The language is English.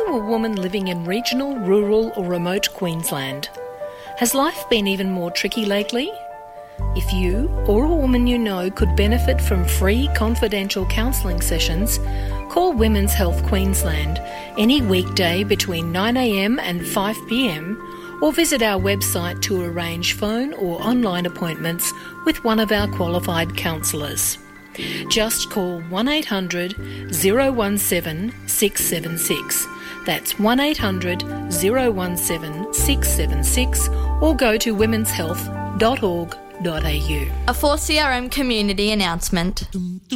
you a woman living in regional, rural or remote Queensland? Has life been even more tricky lately? If you or a woman you know could benefit from free confidential counselling sessions, call Women's Health Queensland any weekday between 9am and 5pm or visit our website to arrange phone or online appointments with one of our qualified counsellors. Just call 1800 017 676. That's 1800 017 676 or go to womenshealth.org.au. A 4CRM community announcement.